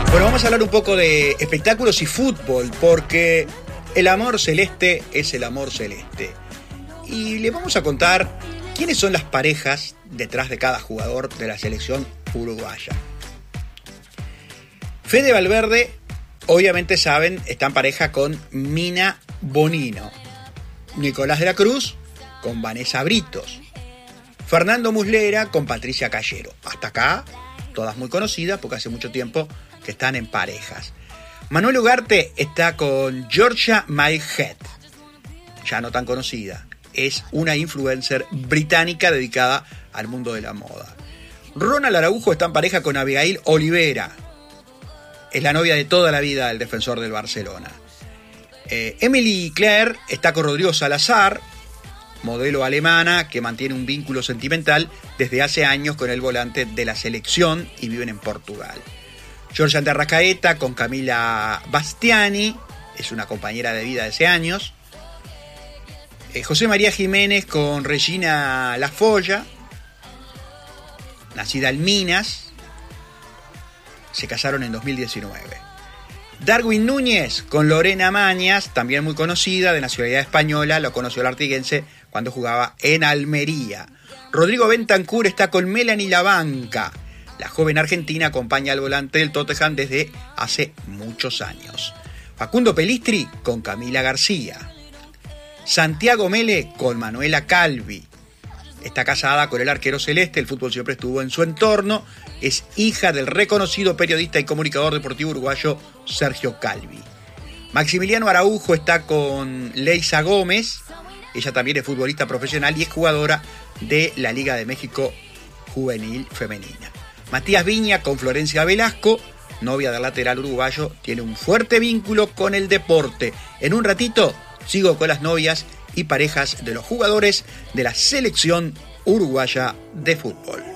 Bueno, vamos a hablar un poco de espectáculos y fútbol, porque el amor celeste es el amor celeste. Y le vamos a contar quiénes son las parejas detrás de cada jugador de la selección uruguaya. Fede Valverde, obviamente saben, está en pareja con Mina Bonino. Nicolás de la Cruz con Vanessa Britos. Fernando Muslera con Patricia Cayero. Hasta acá, todas muy conocidas porque hace mucho tiempo que están en parejas. Manuel Ugarte está con Georgia Mayhead, ya no tan conocida. Es una influencer británica dedicada al mundo de la moda. Ronald Araujo está en pareja con Abigail Olivera. Es la novia de toda la vida del defensor del Barcelona. Emily Claire está con Rodrigo Salazar, modelo alemana que mantiene un vínculo sentimental desde hace años con el volante de la selección y viven en Portugal. Georgia Antarrascaeta con Camila Bastiani, es una compañera de vida de hace años. José María Jiménez con Regina Lafolla, nacida en Minas, se casaron en 2019. Darwin Núñez con Lorena Mañas, también muy conocida, de nacionalidad española, lo conoció el artiguense cuando jugaba en Almería. Rodrigo Bentancur está con Melanie Labanca. La joven argentina acompaña al volante del Tottenham desde hace muchos años. Facundo Pelistri con Camila García. Santiago Mele con Manuela Calvi. Está casada con el arquero celeste, el fútbol siempre estuvo en su entorno. Es hija del reconocido periodista y comunicador deportivo uruguayo Sergio Calvi. Maximiliano Araujo está con Leisa Gómez. Ella también es futbolista profesional y es jugadora de la Liga de México Juvenil Femenina. Matías Viña con Florencia Velasco, novia del lateral uruguayo, tiene un fuerte vínculo con el deporte. En un ratito sigo con las novias y parejas de los jugadores de la selección uruguaya de fútbol.